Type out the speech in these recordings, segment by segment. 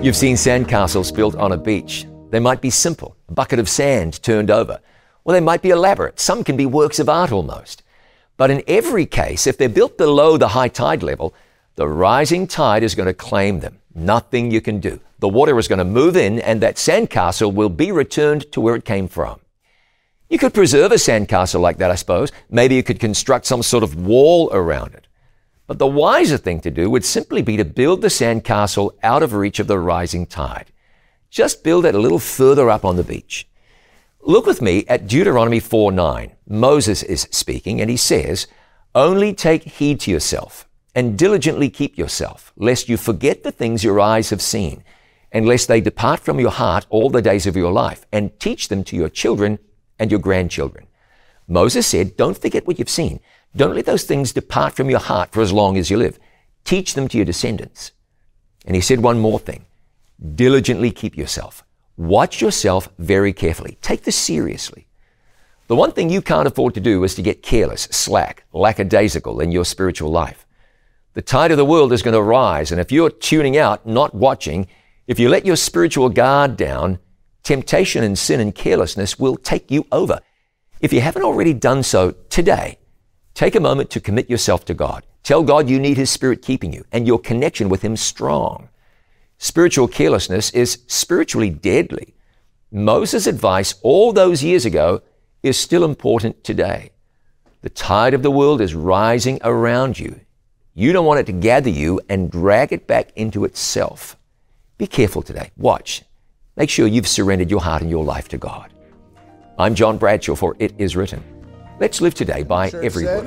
You've seen sandcastles built on a beach. They might be simple, a bucket of sand turned over, or they might be elaborate. Some can be works of art almost. But in every case, if they're built below the high tide level, the rising tide is going to claim them. Nothing you can do. The water is going to move in, and that sandcastle will be returned to where it came from. You could preserve a sandcastle like that, I suppose. Maybe you could construct some sort of wall around it. But the wiser thing to do would simply be to build the sandcastle out of reach of the rising tide. Just build it a little further up on the beach. Look with me at Deuteronomy 4:9. Moses is speaking, and he says, "Only take heed to yourself, and diligently keep yourself, lest you forget the things your eyes have seen, and lest they depart from your heart all the days of your life, and teach them to your children and your grandchildren." Moses said, don't forget what you've seen. Don't let those things depart from your heart for as long as you live. Teach them to your descendants. And he said one more thing. Diligently keep yourself. Watch yourself very carefully. Take this seriously. The one thing you can't afford to do is to get careless, slack, lackadaisical in your spiritual life. The tide of the world is going to rise, and if you're tuning out, not watching, if you let your spiritual guard down, temptation and sin and carelessness will take you over. If you haven't already done so today, take a moment to commit yourself to God. Tell God you need His Spirit keeping you and your connection with Him strong. Spiritual carelessness is spiritually deadly. Moses' advice all those years ago is still important today. The tide of the world is rising around you. You don't want it to gather you and drag it back into itself. Be careful today. Watch. Make sure you've surrendered your heart and your life to God. I'm John Bradshaw for It Is Written. Let's live today by every word.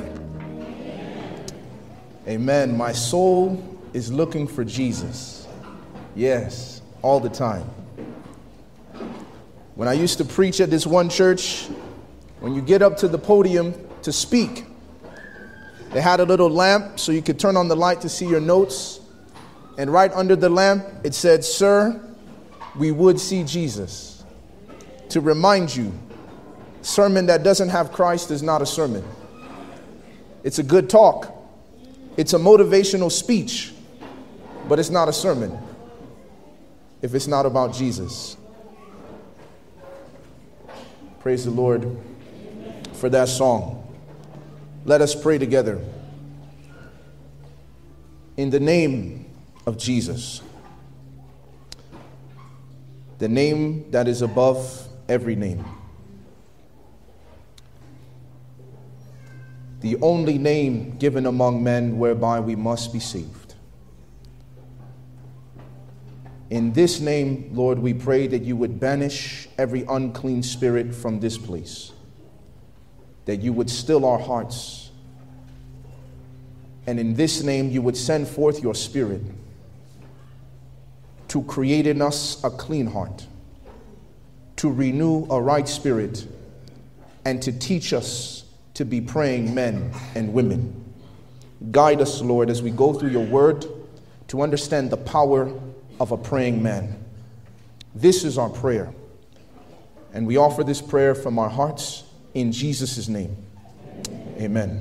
Amen. My soul is looking for Jesus. Yes, all the time. When I used to preach at this one church, when you get up to the podium to speak, they had a little lamp so you could turn on the light to see your notes. And right under the lamp, it said, "Sir, we would see Jesus." To remind you, sermon that doesn't have Christ is not a sermon. It's a good talk. It's a motivational speech, but it's not a sermon if it's not about Jesus. Praise the Lord for that song. Let us pray together. In the name of Jesus, the name that is above every name, the only name given among men whereby we must be saved. In this name, Lord, we pray that you would banish every unclean spirit from this place, that you would still our hearts, and in this name you would send forth your Spirit to create in us a clean heart, to renew a right spirit, and to teach us to be praying men and women. Guide us, Lord, as we go through your word to understand the power of a praying man. This is our prayer, and we offer this prayer from our hearts in Jesus' name. Amen.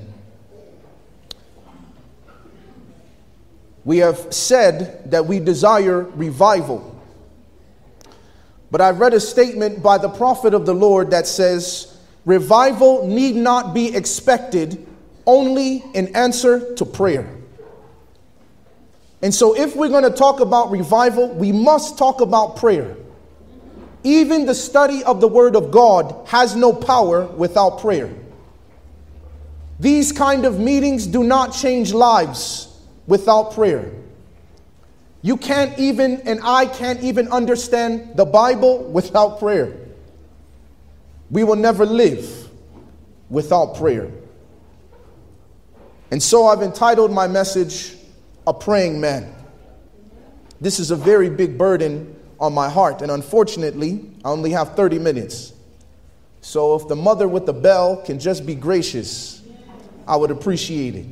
We have said that we desire revival, but I've read a statement by the prophet of the Lord that says, revival need not be expected only in answer to prayer. And so if we're going to talk about revival, we must talk about prayer. Even the study of the Word of God has no power without prayer. These kind of meetings do not change lives without prayer. You can't even, and I can't even understand the Bible without prayer. We will never live without prayer. And so I've entitled my message, A Praying Man. This is a very big burden on my heart, and unfortunately, I only have 30 minutes. So if the mother with the bell can just be gracious, I would appreciate it.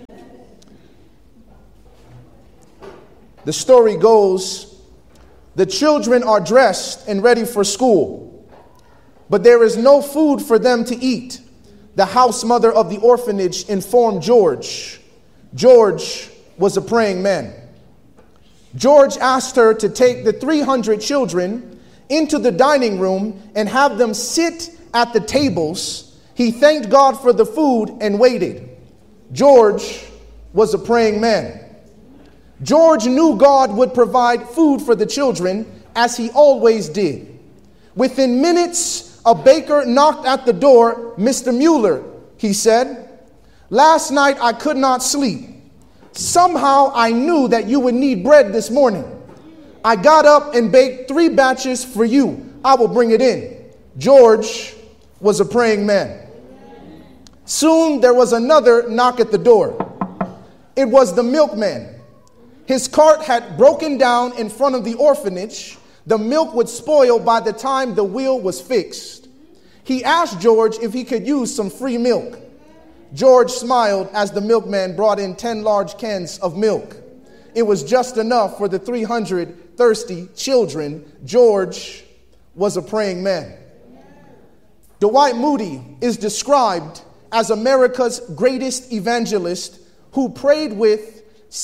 The story goes, the children are dressed and ready for school, but there is no food for them to eat. The house mother of the orphanage informed George. George was a praying man. George asked her to take the 300 children into the dining room and have them sit at the tables. He thanked God for the food and waited. George was a praying man. George knew God would provide food for the children, as he always did. Within minutes, a baker knocked at the door. "Mr. Mueller," he said, "last night I could not sleep. Somehow I knew that you would need bread this morning. I got up and baked 3 batches for you. I will bring it in." George was a praying man. Soon there was another knock at the door. It was the milkman. His cart had broken down in front of the orphanage. The milk would spoil by the time the wheel was fixed. He asked George if he could use some free milk. George smiled as the milkman brought in 10 large cans of milk. It was just enough for the 300 thirsty children. George was a praying man. Dwight Moody is described as America's greatest evangelist who prayed with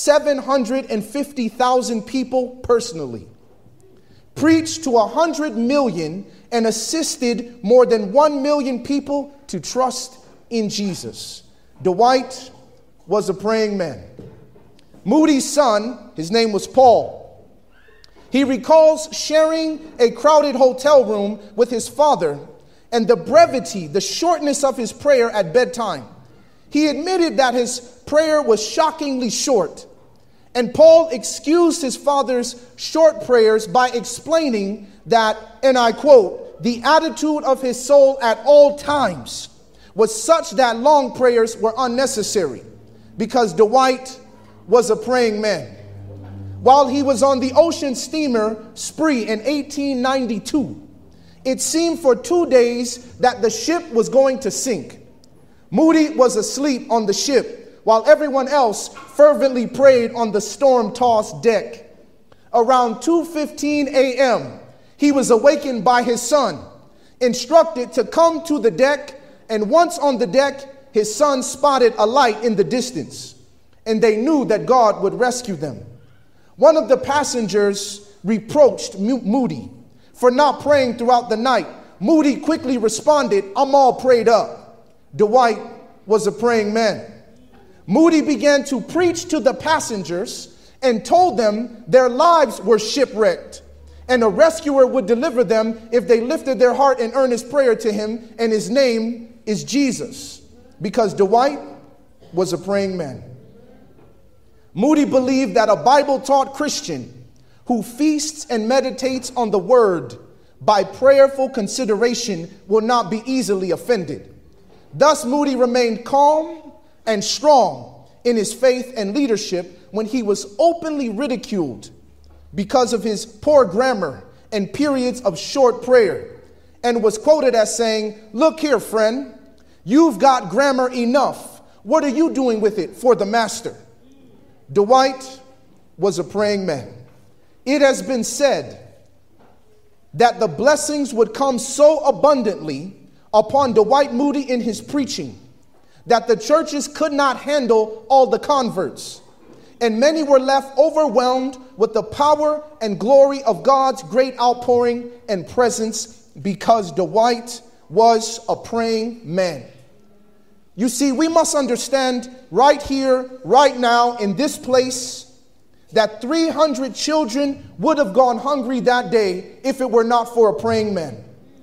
750,000 people personally, preached to 100 million, and assisted more than 1 million people to trust in Jesus. Dwight was a praying man. Moody's son, his name was Paul. He recalls sharing a crowded hotel room with his father and the brevity, the shortness of his prayer at bedtime. He admitted that his prayer was shockingly short. And Paul excused his father's short prayers by explaining that, and I quote, "the attitude of his soul at all times was such that long prayers were unnecessary," because Dwight was a praying man. While he was on the ocean steamer Spree in 1892, it seemed for 2 days that the ship was going to sink. Moody was asleep on the ship while everyone else fervently prayed on the storm-tossed deck. Around 2:15 a.m., he was awakened by his son, instructed to come to the deck, and once on the deck, his son spotted a light in the distance, and they knew that God would rescue them. One of the passengers reproached Moody for not praying throughout the night. Moody quickly responded, "I'm all prayed up." Dwight was a praying man. Moody began to preach to the passengers and told them their lives were shipwrecked, and a rescuer would deliver them if they lifted their heart in earnest prayer to him, and his name is Jesus, because Dwight was a praying man. Moody believed that a Bible-taught Christian who feasts and meditates on the word by prayerful consideration will not be easily offended. Thus, Moody remained calm and strong in his faith and leadership when he was openly ridiculed because of his poor grammar and periods of short prayer, and was quoted as saying, "Look here, friend, you've got grammar enough. What are you doing with it for the master?" Dwight was a praying man. It has been said that the blessings would come so abundantly upon Dwight Moody in his preaching that the churches could not handle all the converts, and many were left overwhelmed with the power and glory of God's great outpouring and presence because Dwight was a praying man. You see, we must understand right here, right now, in this place, that 300 children would have gone hungry that day if it were not for a praying man.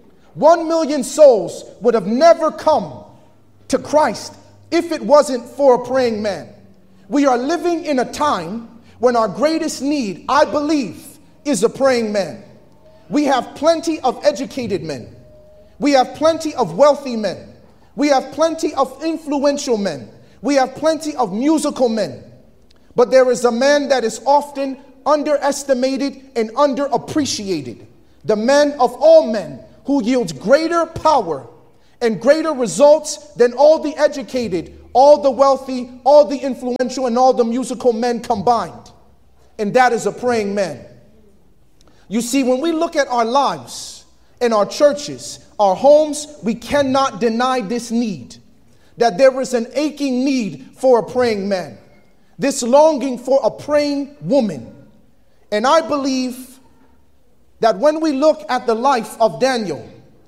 1 million souls would have never come to Christ if it wasn't for a praying man. We are living in a time when our greatest need, I believe, is a praying man. We have plenty of educated men. We have plenty of wealthy men. We have plenty of influential men. We have plenty of musical men. But there is a man that is often underestimated and underappreciated. The man of all men who yields greater power and greater results than all the educated, all the wealthy, all the influential, and all the musical men combined. And that is a praying man. You see, when we look at our lives and our churches, our homes, we cannot deny this need, that there is an aching need for a praying man, this longing for a praying woman. And I believe that when we look at the life of Daniel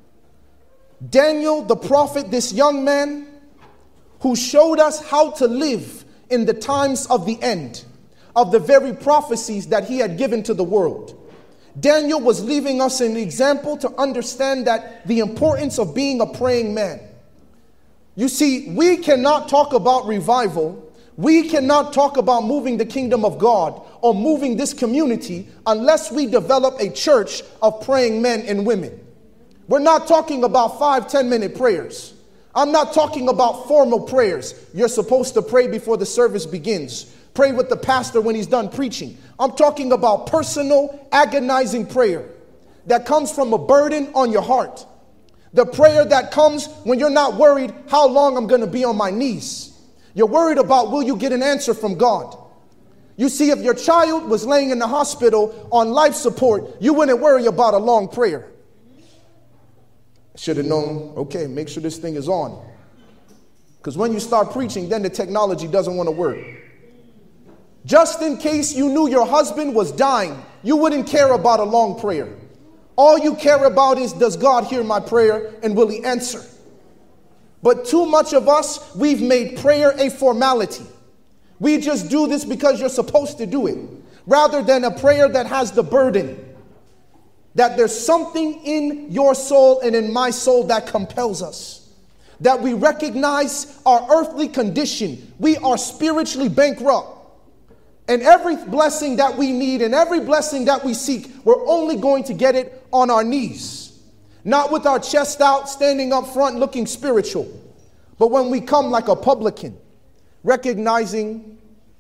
the prophet, this young man who showed us how to live in the times of the end, of the very prophecies that he had given to the world. Daniel was leaving us an example to understand that the importance of being a praying man. You see, we cannot talk about revival. We cannot talk about moving the kingdom of God or moving this community unless we develop a church of praying men and women. We're not talking about 5-10-minute prayers. I'm not talking about formal prayers. You're supposed to pray before the service begins. Pray with the pastor when he's done preaching. I'm talking about personal, agonizing prayer that comes from a burden on your heart. The prayer that comes when you're not worried how long I'm going to be on my knees. You're worried about, will you get an answer from God? You see, if your child was laying in the hospital on life support, you wouldn't worry about a long prayer. Should have known, okay, make sure this thing is on. Because when you start preaching, then the technology doesn't want to work. Just in case you knew your husband was dying, you wouldn't care about a long prayer. All you care about is, does God hear my prayer and will he answer? But too much of us, we've made prayer a formality. We just do this because you're supposed to do it, rather than a prayer that has the burden that there's something in your soul and in my soul that compels us, that we recognize our earthly condition. We are spiritually bankrupt. And every blessing that we need and every blessing that we seek, we're only going to get it on our knees. Not with our chest out, standing up front, looking spiritual. But when we come like a publican, recognizing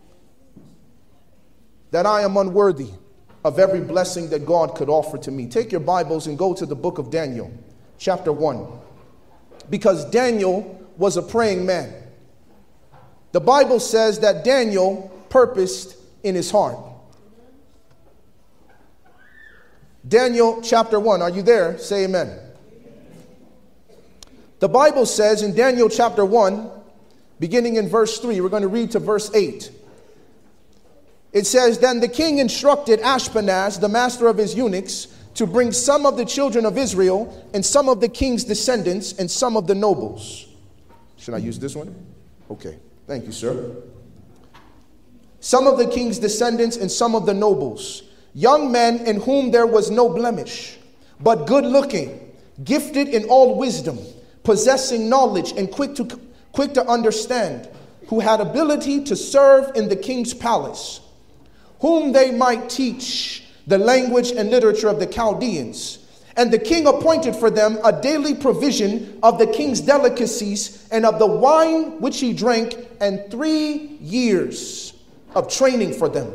that I am unworthy of every blessing that God could offer to me. Take your Bibles and go to the book of Daniel, chapter 1. Because Daniel was a praying man. The Bible says that Daniel purposed in his heart. Daniel chapter 1, are you there? Say amen. The Bible says in Daniel chapter 1, beginning in verse 3, we're going to read to verse 8. It says, then the king instructed Ashpenaz, the master of his eunuchs, to bring some of the children of Israel and some of the king's descendants and some of the nobles. Should I use this one? Okay, thank you, sir. Some of the king's descendants and some of the nobles, young men in whom there was no blemish, but good looking, gifted in all wisdom, possessing knowledge and quick to understand, who had ability to serve in the king's palace, whom they might teach the language and literature of the Chaldeans. And the king appointed for them a daily provision of the king's delicacies and of the wine which he drank, and 3 years of training for them,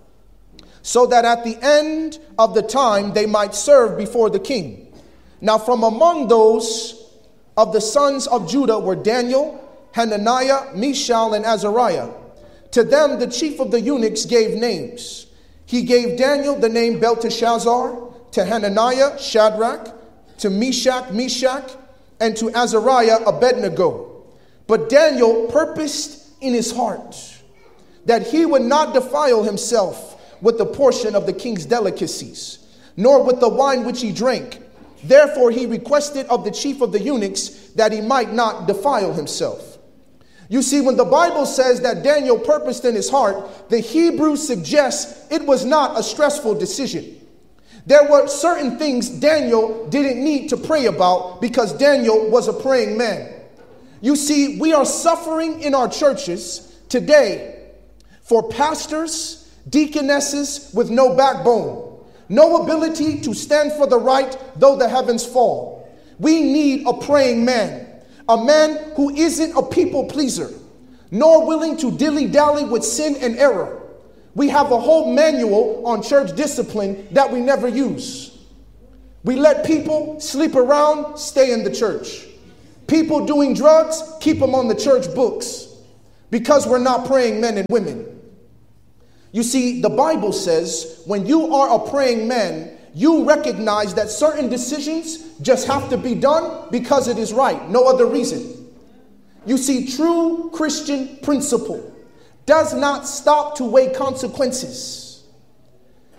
so that at the end of the time they might serve before the king. Now from among those of the sons of Judah were Daniel, Hananiah, Mishael, and Azariah. To them the chief of the eunuchs gave names. He gave Daniel the name Belteshazzar, to Hananiah Shadrach, to Meshach, and to Azariah Abednego. But Daniel purposed in his heart that he would not defile himself with the portion of the king's delicacies, nor with the wine which he drank. Therefore he requested of the chief of the eunuchs that he might not defile himself. You see, when the Bible says that Daniel purposed in his heart, the Hebrew suggests it was not a stressful decision. There were certain things Daniel didn't need to pray about because Daniel was a praying man. You see, we are suffering in our churches today for pastors, deaconesses with no backbone, no ability to stand for the right though the heavens fall. We need a praying man. A man who isn't a people pleaser, nor willing to dilly-dally with sin and error. We have a whole manual on church discipline that we never use. We let people sleep around, stay in the church. People doing drugs, keep them on the church books, because we're not praying men and women. You see, the Bible says when you are a praying man, you recognize that certain decisions just have to be done because it is right, no other reason. You see, true Christian principle does not stop to weigh consequences.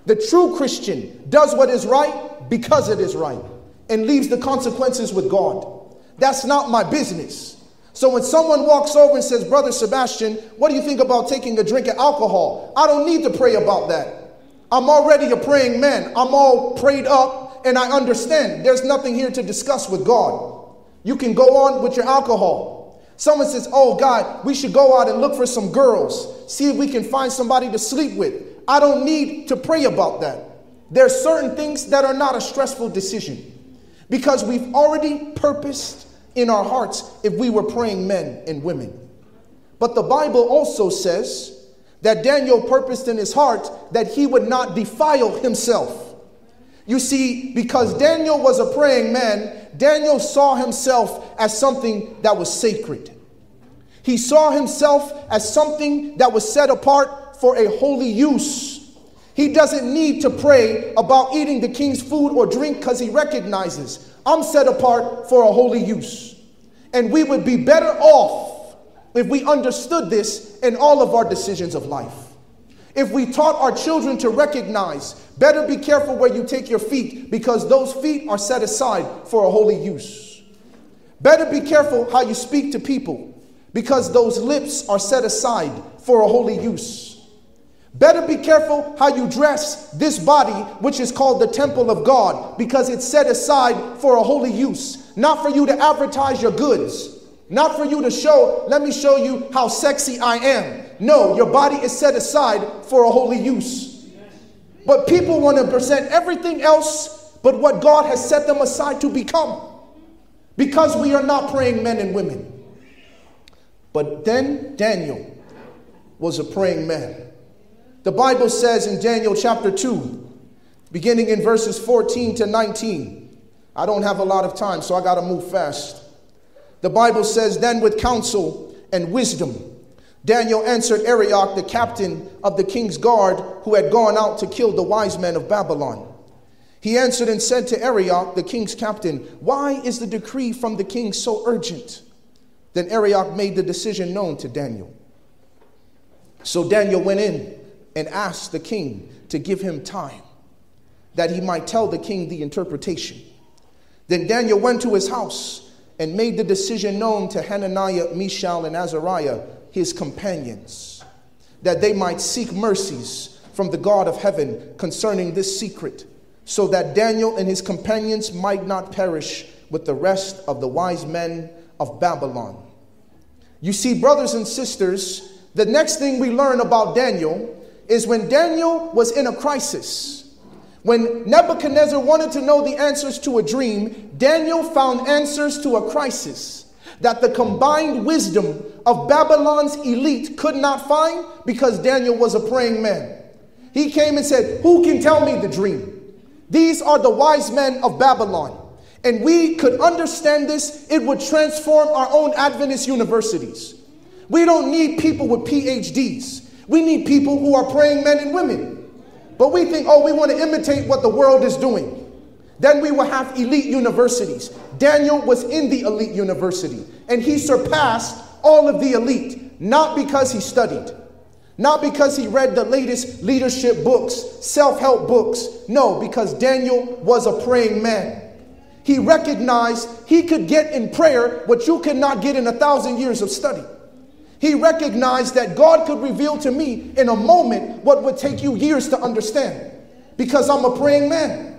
The true Christian does what is right because it is right and leaves the consequences with God. That's not my business. So when someone walks over and says, Brother Sebastian, what do you think about taking a drink of alcohol? I don't need to pray about that. I'm already a praying man. I'm all prayed up and I understand. There's nothing here to discuss with God. You can go on with your alcohol. Someone says, oh God, we should go out and look for some girls. See if we can find somebody to sleep with. I don't need to pray about that. There are certain things that are not a stressful decision because we've already purposed in our hearts if we were praying men and women. But the Bible also says that Daniel purposed in his heart that he would not defile himself. You see, because Daniel was a praying man, Daniel saw himself as something that was sacred. He saw himself as something that was set apart for a holy use. He doesn't need to pray about eating the king's food or drink because he recognizes I'm set apart for a holy use. And we would be better off if we understood this in all of our decisions of life. If we taught our children to recognize, better be careful where you take your feet because those feet are set aside for a holy use. Better be careful how you speak to people because those lips are set aside for a holy use. Better be careful how you dress this body, which is called the temple of God, because it's set aside for a holy use. Not for you to advertise your goods. Not for you to show, let me show you how sexy I am. No, your body is set aside for a holy use. But people want to present everything else but what God has set them aside to become. Because we are not praying men and women. But then Daniel was a praying man. The Bible says in Daniel chapter 2, beginning in verses 14 to 19. I don't have a lot of time, so I got to move fast. The Bible says, then with counsel and wisdom, Daniel answered Arioch, the captain of the king's guard, who had gone out to kill the wise men of Babylon. He answered and said to Arioch, the king's captain, why is the decree from the king so urgent? Then Arioch made the decision known to Daniel. So Daniel went in and asked the king to give him time, that he might tell the king the interpretation. Then Daniel went to his house and made the decision known to Hananiah, Mishael, and Azariah, his companions, that they might seek mercies from the God of heaven concerning this secret, so that Daniel and his companions might not perish with the rest of the wise men of Babylon. You see, brothers and sisters, the next thing we learn about Daniel is when Daniel was in a crisis. When Nebuchadnezzar wanted to know the answers to a dream, Daniel found answers to a crisis that the combined wisdom of Babylon's elite could not find because Daniel was a praying man. He came and said, who can tell me the dream? These are the wise men of Babylon. And we could understand this, it would transform our own Adventist universities. We don't need people with PhDs. We need people who are praying men and women. But we think, oh, we want to imitate what the world is doing. Then we will have elite universities. Daniel was in the elite university, and he surpassed all of the elite, not because he studied, not because he read the latest leadership books, self-help books. No, because Daniel was a praying man. He recognized he could get in prayer what you could not get in 1,000 years of study. He recognized that God could reveal to me in a moment what would take you years to understand, because I'm a praying man.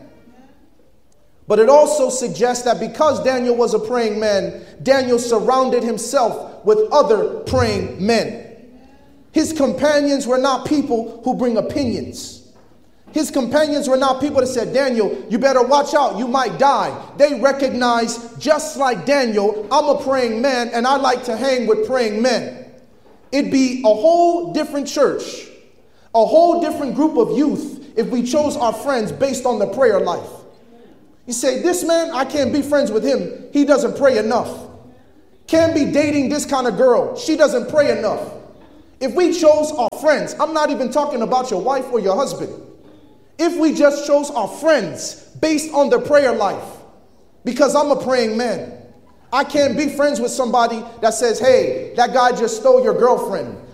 But it also suggests that because Daniel was a praying man, Daniel surrounded himself with other praying men. His companions were not people who bring opinions. His companions were not people that said, Daniel, you better watch out, you might die. They recognized, just like Daniel, I'm a praying man and I like to hang with praying men. It'd be a whole different church, a whole different group of youth if we chose our friends based on the prayer life. You say, this man, I can't be friends with him. He doesn't pray enough. Can't be dating this kind of girl. She doesn't pray enough. If we chose our friends, I'm not even talking about your wife or your husband. If we just chose our friends based on their prayer life, because I'm a praying man. I can't be friends with somebody that says, hey, that guy just stole your girlfriend.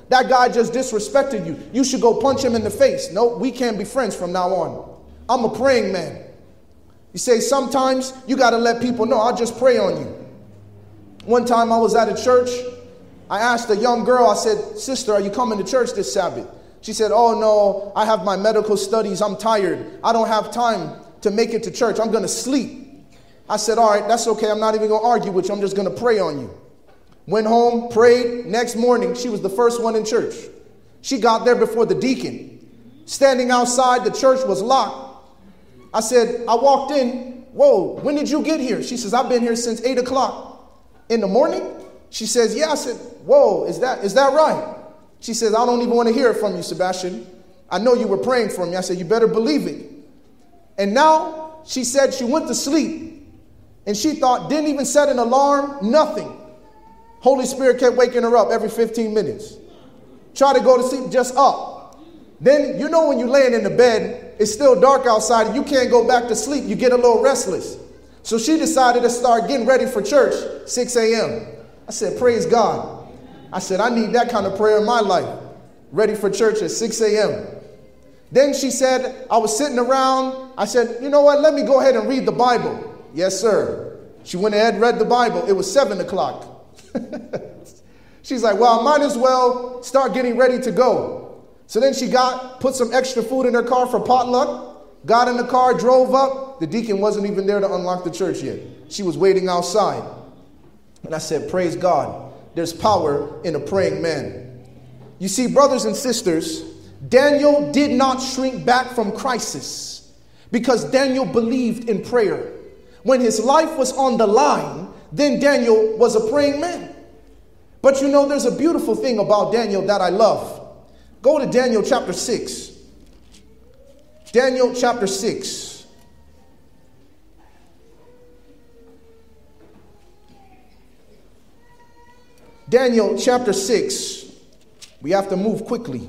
That guy just disrespected you. You should go punch him in the face. No, we can't be friends from now on. I'm a praying man. You say sometimes you got to let people know, I'll just pray on you. One time I was at a church. I asked a young girl, I said, sister, are you coming to church this Sabbath? She said, oh no, I have my medical studies. I'm tired. I don't have time to make it to church. I'm going to sleep. I said, all right, that's okay. I'm not even going to argue with you. I'm just going to pray on you. Went home, prayed. Next morning, she was the first one in church. She got there before the deacon. Standing outside, the church was locked. I said, I walked in. Whoa, when did you get here? She says, I've been here since 8 o'clock in the morning. She says, yeah. I said, whoa, is that right? She says, I don't even want to hear it from you, Sebastian. I know you were praying for me. I said, you better believe it. And now she said she went to sleep and she thought, didn't even set an alarm, nothing. Holy Spirit kept waking her up every 15 minutes. Try to go to sleep, just up. Then, you know, when you're laying in the bed, it's still dark outside and you can't go back to sleep. You get a little restless. So she decided to start getting ready for church, 6 a.m. I said, praise God. I said, I need that kind of prayer in my life. Ready for church at 6 a.m. Then she said, I was sitting around. I said, you know what? Let me go ahead and read the Bible. Yes, sir. She went ahead, read the Bible. It was 7 o'clock. She's like, well, I might as well start getting ready to go. So then she put some extra food in her car for potluck, got in the car, drove up. The deacon wasn't even there to unlock the church yet. She was waiting outside. And I said, praise God. There's power in a praying man. You see, brothers and sisters, Daniel did not shrink back from crisis because Daniel believed in prayer. When his life was on the line, then Daniel was a praying man. But you know, there's a beautiful thing about Daniel that I love. Go to Daniel chapter 6. Daniel chapter 6. Daniel chapter 6, we have to move quickly.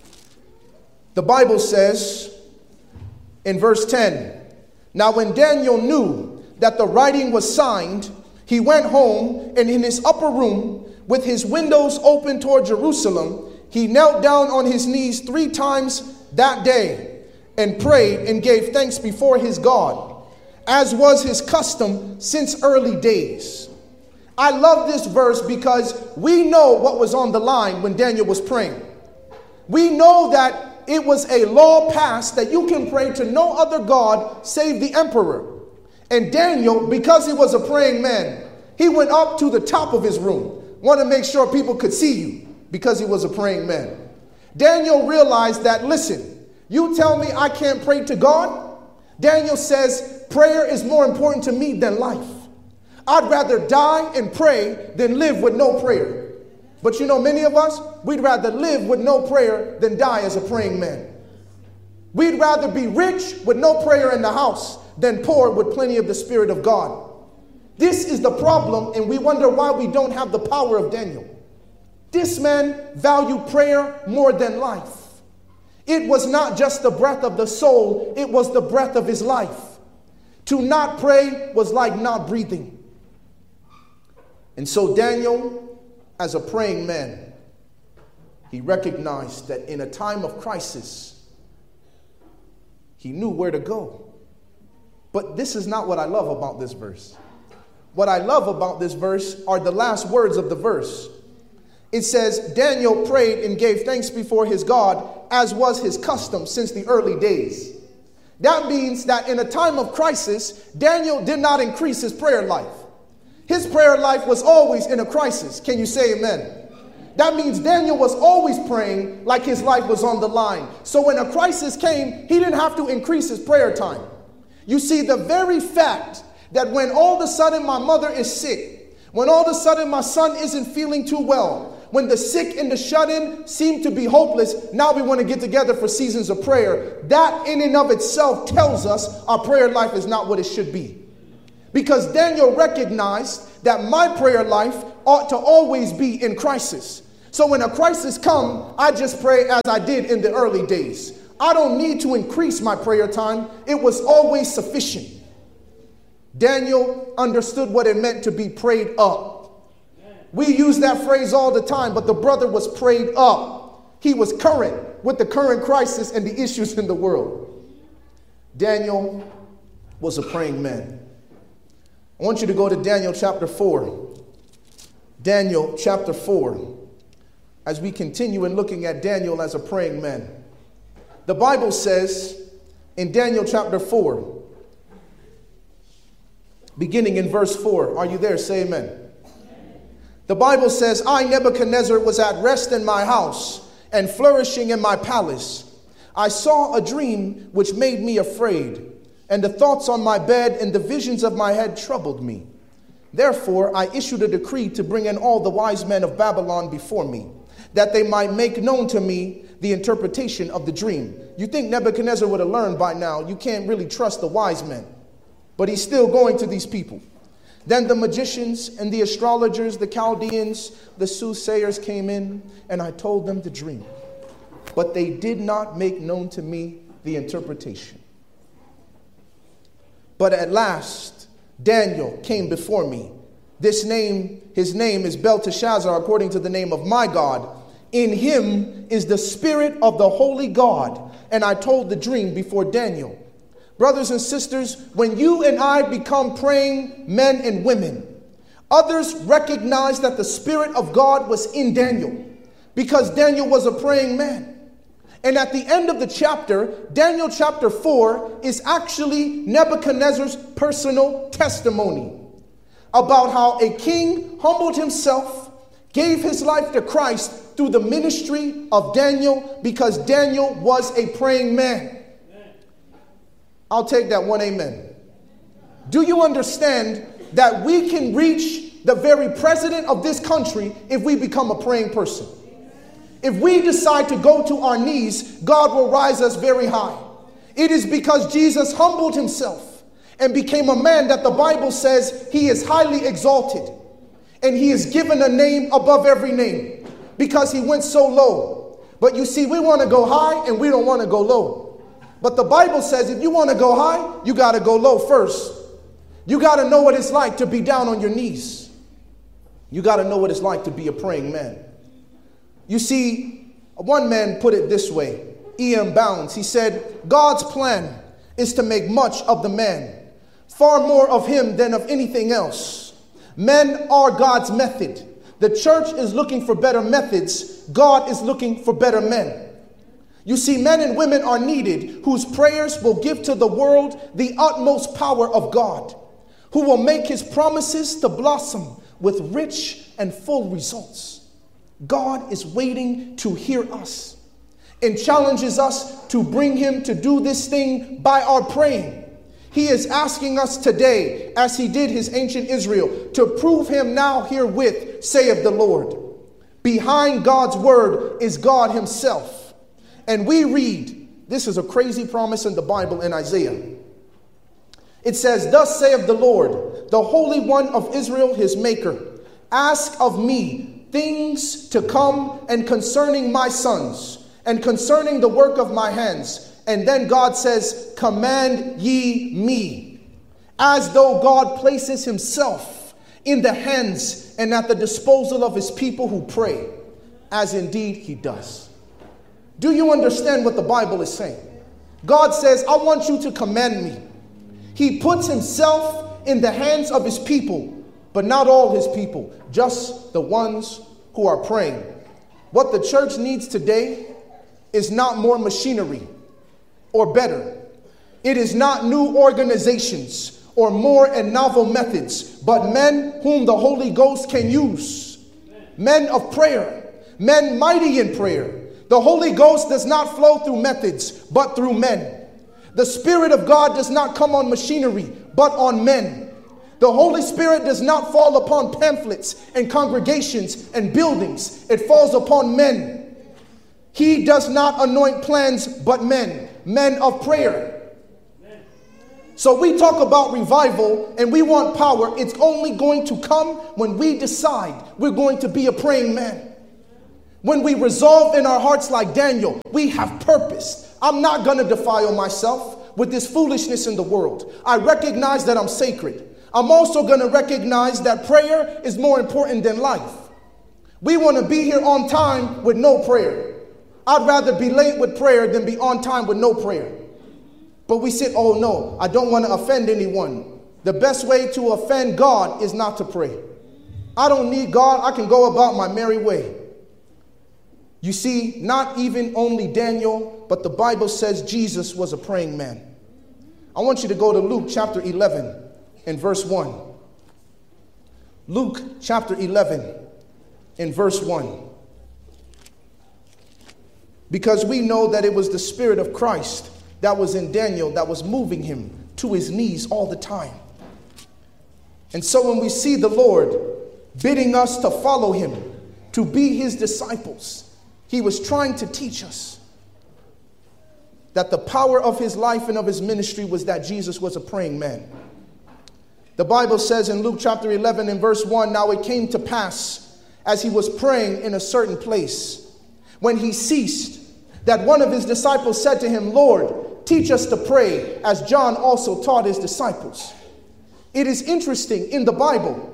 The Bible says in verse 10, now when Daniel knew that the writing was signed, he went home, and in his upper room, with his windows open toward Jerusalem, he knelt down on his knees 3 times that day and prayed and gave thanks before his God, as was his custom since early days. I love this verse because we know what was on the line when Daniel was praying. We know that it was a law passed that you can pray to no other God save the emperor. And Daniel, because he was a praying man, he went up to the top of his room. Want to make sure people could see you because he was a praying man. Daniel realized that, listen, you tell me I can't pray to God? Daniel says, prayer is more important to me than life. I'd rather die and pray than live with no prayer. But you know, many of us, we'd rather live with no prayer than die as a praying man. We'd rather be rich with no prayer in the house than poor with plenty of the Spirit of God. This is the problem, and we wonder why we don't have the power of Daniel. This man valued prayer more than life. It was not just the breath of the soul, it was the breath of his life. To not pray was like not breathing. And so Daniel, as a praying man, he recognized that in a time of crisis, he knew where to go. But this is not what I love about this verse. What I love about this verse are the last words of the verse. It says, Daniel prayed and gave thanks before his God, as was his custom since the early days. That means that in a time of crisis, Daniel did not increase his prayer life. His prayer life was always in a crisis. Can you say amen? That means Daniel was always praying like his life was on the line. So when a crisis came, he didn't have to increase his prayer time. You see, the very fact that when all of a sudden my mother is sick, when all of a sudden my son isn't feeling too well, when the sick and the shut-in seem to be hopeless, now we want to get together for seasons of prayer. That in and of itself tells us our prayer life is not what it should be. Because Daniel recognized that my prayer life ought to always be in crisis. So when a crisis comes, I just pray as I did in the early days. I don't need to increase my prayer time. It was always sufficient. Daniel understood what it meant to be prayed up. We use that phrase all the time, but the brother was prayed up. He was current with the current crisis and the issues in the world. Daniel was a praying man. I want you to go to Daniel chapter 4. Daniel chapter 4. As we continue in looking at Daniel as a praying man. The Bible says in Daniel chapter 4, beginning in verse 4. Are you there? Say amen. The Bible says, I, Nebuchadnezzar, was at rest in my house and flourishing in my palace. I saw a dream which made me afraid, and the thoughts on my bed and the visions of my head troubled me. Therefore, I issued a decree to bring in all the wise men of Babylon before me, that they might make known to me the interpretation of the dream. You think Nebuchadnezzar would have learned by now, you can't really trust the wise men. But he's still going to these people. Then the magicians and the astrologers, the Chaldeans, the soothsayers came in, and I told them the dream. But they did not make known to me the interpretation. But at last, Daniel came before me. His name is Belteshazzar, according to the name of my God. In him is the spirit of the holy God. And I told the dream before Daniel. Brothers and sisters, when you and I become praying men and women, others recognize that the Spirit of God was in Daniel because Daniel was a praying man. And at the end of the chapter, Daniel chapter 4 is actually Nebuchadnezzar's personal testimony about how a king humbled himself, gave his life to Christ through the ministry of Daniel because Daniel was a praying man. I'll take that one amen. Do you understand that we can reach the very president of this country if we become a praying person? If we decide to go to our knees, God will rise us very high. It is because Jesus humbled himself and became a man that the Bible says he is highly exalted. And he is given a name above every name because he went so low. But you see, we want to go high and we don't want to go low. But the Bible says if you want to go high, you got to go low first. You got to know what it's like to be down on your knees. You got to know what it's like to be a praying man. You see, one man put it this way, E.M. Bounds. He said, God's plan is to make much of the man, far more of him than of anything else. Men are God's method. The church is looking for better methods. God is looking for better men. You see, men and women are needed whose prayers will give to the world the utmost power of God, who will make his promises to blossom with rich and full results. God is waiting to hear us and challenges us to bring him to do this thing by our praying. He is asking us today, as he did his ancient Israel, to prove him now herewith, saith the Lord. Behind God's word is God himself. And we read, this is a crazy promise in the Bible in Isaiah. It says, thus saith the Lord, the Holy One of Israel, his maker, ask of me things to come and concerning my sons and concerning the work of my hands. And then God says, command ye me, as though God places himself in the hands and at the disposal of his people who pray, as indeed he does. Do you understand what the Bible is saying? God says, I want you to command me. He puts himself in the hands of his people, but not all his people, just the ones who are praying. What the church needs today is not more machinery or better. It is not new organizations or more and novel methods, but men whom the Holy Ghost can use. Men of prayer, men mighty in prayer. The Holy Ghost does not flow through methods, but through men. The Spirit of God does not come on machinery, but on men. The Holy Spirit does not fall upon pamphlets and congregations and buildings. It falls upon men. He does not anoint plans, but men of prayer. So we talk about revival and we want power. It's only going to come when we decide we're going to be a praying man. When we resolve in our hearts like Daniel, we have purpose. I'm not going to defile myself with this foolishness in the world. I recognize that I'm sacred. I'm also going to recognize that prayer is more important than life. We want to be here on time with no prayer. I'd rather be late with prayer than be on time with no prayer. But we say, oh no, I don't want to offend anyone. The best way to offend God is not to pray. I don't need God. I can go about my merry way. You see, not even only Daniel, but the Bible says Jesus was a praying man. I want you to go to Luke chapter 11 and verse 1. Luke chapter 11 and verse 1. Because we know that it was the Spirit of Christ that was in Daniel that was moving him to his knees all the time. And so when we see the Lord bidding us to follow him, to be his disciples, he was trying to teach us that the power of his life and of his ministry was that Jesus was a praying man. The Bible says in Luke chapter 11 and verse 1, now it came to pass as he was praying in a certain place, when he ceased, that one of his disciples said to him, Lord, teach us to pray, as John also taught his disciples. It is interesting in the Bible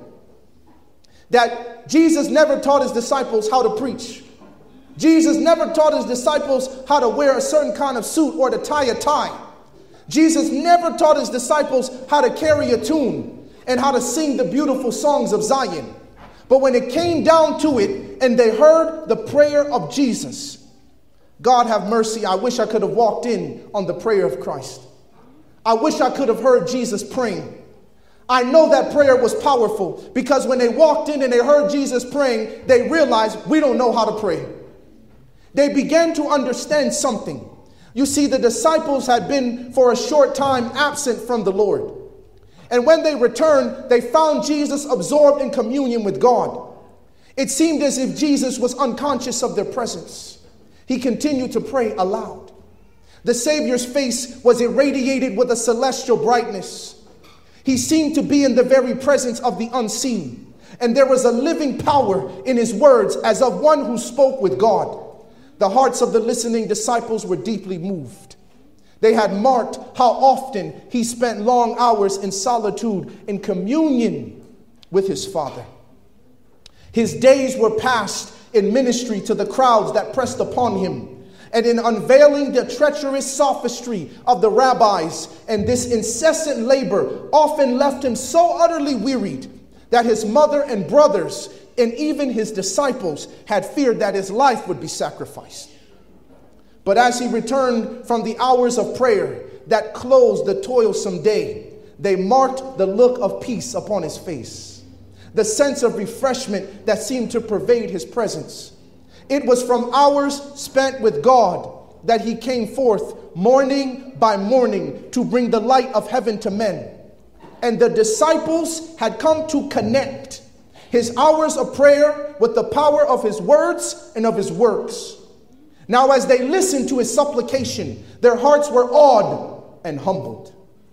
that Jesus never taught his disciples how to preach. Jesus never taught his disciples how to wear a certain kind of suit or to tie a tie. Jesus never taught his disciples how to carry a tune and how to sing the beautiful songs of Zion. But when it came down to it and they heard the prayer of Jesus, God have mercy, I wish I could have walked in on the prayer of Christ. I wish I could have heard Jesus praying. I know that prayer was powerful because when they walked in and they heard Jesus praying, they realized we don't know how to pray. They began to understand something. You see, the disciples had been for a short time absent from the Lord. And when they returned, they found Jesus absorbed in communion with God. It seemed as if Jesus was unconscious of their presence. He continued to pray aloud. The Savior's face was irradiated with a celestial brightness. He seemed to be in the very presence of the unseen. And there was a living power in his words as of one who spoke with God. The hearts of the listening disciples were deeply moved. They had marked how often he spent long hours in solitude in communion with his Father. His days were passed in ministry to the crowds that pressed upon him, and in unveiling the treacherous sophistry of the rabbis, and this incessant labor often left him so utterly wearied that his mother and brothers and even his disciples had feared that his life would be sacrificed. But as he returned from the hours of prayer that closed the toilsome day, they marked the look of peace upon his face, the sense of refreshment that seemed to pervade his presence. It was from hours spent with God that he came forth morning by morning to bring the light of heaven to men. And the disciples had come to connect his hours of prayer with the power of his words and of his works. Now, as they listened to his supplication, their hearts were awed and humbled.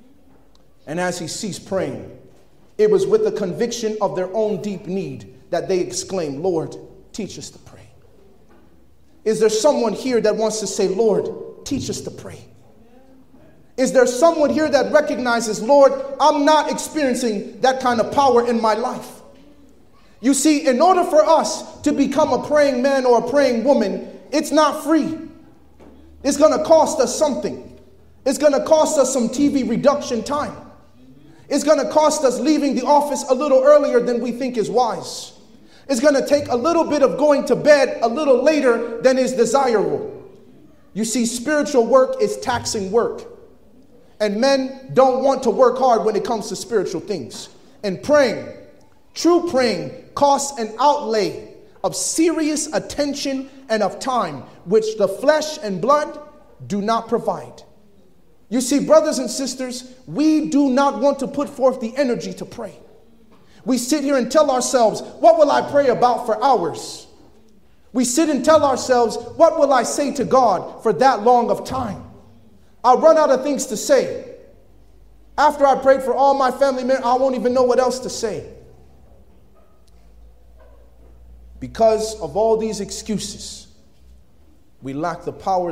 And as he ceased praying, it was with the conviction of their own deep need that they exclaimed, Lord, teach us to pray. Is there someone here that wants to say, Lord, teach us to pray? Is there someone here that recognizes, Lord, I'm not experiencing that kind of power in my life? You see, in order for us to become a praying man or a praying woman, it's not free. It's going to cost us something. It's going to cost us some TV reduction time. It's going to cost us leaving the office a little earlier than we think is wise. It's going to take a little bit of going to bed a little later than is desirable. You see, spiritual work is taxing work. And men don't want to work hard when it comes to spiritual things. And praying, true praying, costs an outlay of serious attention and of time, which the flesh and blood do not provide. You see, brothers and sisters, we do not want to put forth the energy to pray. We sit here and tell ourselves, what will I pray about for hours? We sit and tell ourselves, what will I say to God for that long of time? I'll run out of things to say. After I prayed for all my family members, I won't even know what else to say. Because of all these excuses, we lack the power